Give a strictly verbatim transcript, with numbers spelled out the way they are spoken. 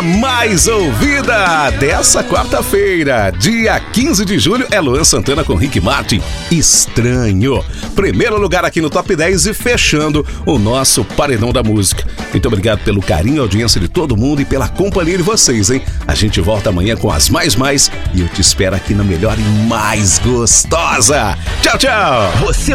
mais ouvida dessa quarta-feira, dia quinze de julho, é Luan Santana com Rick Martin, Estranho. Primeiro lugar aqui no Top dez e fechando o nosso Paredão da Música. Muito obrigado pelo carinho e audiência de todo mundo e pela companhia de vocês, hein? A gente volta amanhã com as mais mais e eu te espero aqui na melhor e mais gostosa. Tchau, tchau! Você